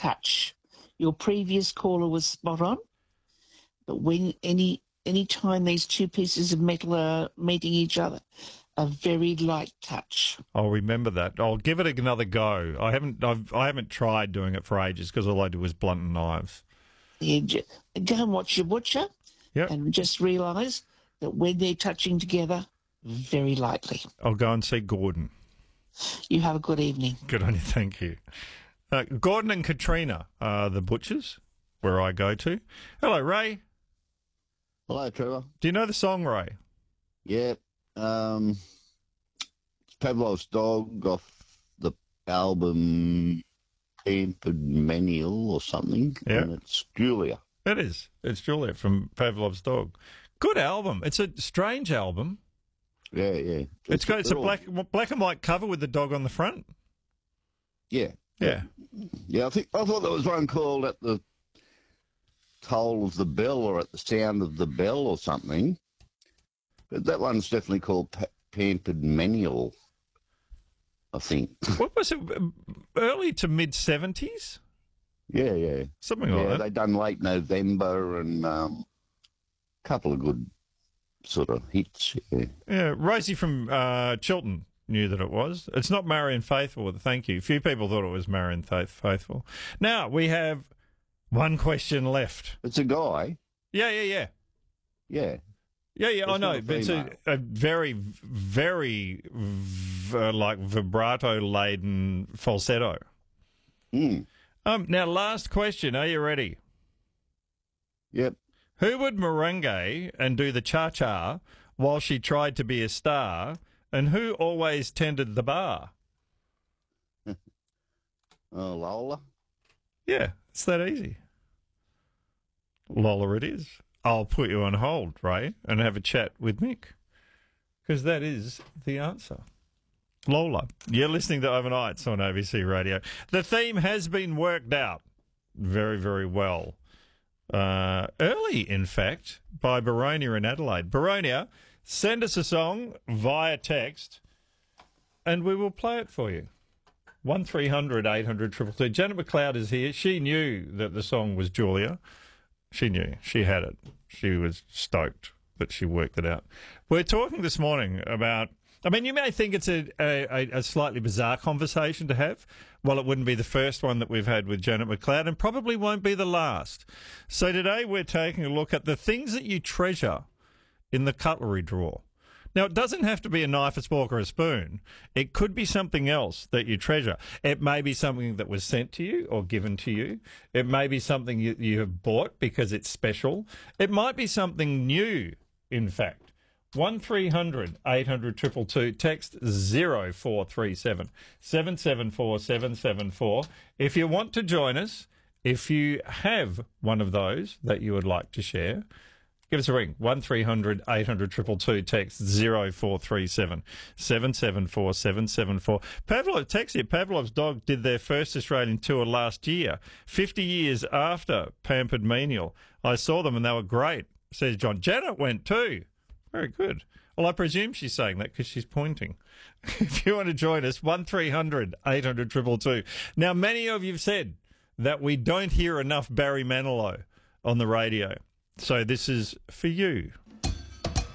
touch. Your previous caller was spot on, but when any time these two pieces of metal are meeting each other, a very light touch. I'll remember that. I'll give it another go. I haven't tried doing it for ages because all I do is blunt knives. Yeah, go and watch your butcher, and just realise that when they're touching together, very lightly. I'll go and see Gordon. You have a good evening. Good on you, thank you. Gordon and Katrina are the butchers where I go to. Hello, Ray. Hello, Trevor. Do you know the song, Ray? Yeah. It's Pavlov's Dog off the album Pampered Manual or something. Yeah. And it's Julia. It is. It's Julia from Pavlov's Dog. Good album. It's a strange album. Yeah, yeah. It's a black and white cover with the dog on the front. Yeah. Yeah. Yeah, I thought there was one called At the Toll of the Bell or At the Sound of the Bell or something. But that one's definitely called Pampered Manual, I think. What was it? Early to mid-70s? Yeah, yeah. Something like that. They done Late November and couple of good sort of hits. Yeah, yeah. Rosie from Chiltern knew that it was. It's not Marion Faithful. Thank you. Few people thought it was Marion Faithful. Now we have one question left. It's a guy. Yeah. Yeah. Yeah, I know, but it's a very, very like vibrato-laden falsetto. Mm. Now, last question. Are you ready? Yep. Who would merengue and do the cha-cha while she tried to be a star, and who always tended the bar? Lola? Yeah, it's that easy. Lola it is. I'll put you on hold, Ray, and have a chat with Mick, because that is the answer. Lola. You're listening to Overnights on ABC Radio. The theme has been worked out very, very well. Early, in fact, by Baronia in Adelaide. Baronia, send us a song via text, and we will play it for you. 1300 800 222. Janet McLeod is here. She knew that the song was Julia. She knew. She had it. She was stoked that she worked it out. We're talking this morning about... I mean, you may think it's a slightly bizarre conversation to have. Well, it wouldn't be the first one that we've had with Janet McLeod, and probably won't be the last. So today we're taking a look at the things that you treasure in the cutlery drawer. Now, it doesn't have to be a knife, a fork, or a spoon. It could be something else that you treasure. It may be something that was sent to you or given to you. It may be something you have bought because it's special. It might be something new, in fact. 1300 800 222, text 0437 774 774. If you want to join us, if you have one of those that you would like to share, give us a ring, 1300 800 222, text 0437 774 774. Pavlov, text here, Pavlov's Dog did their first Australian tour last year, 50 years after Pampered Menial. I saw them and they were great, says John. Janet went too. Very good. Well, I presume she's saying that because she's pointing. If you want to join us, 1300 800 222. Now, many of you have said that we don't hear enough Barry Manilow on the radio. So this is for you.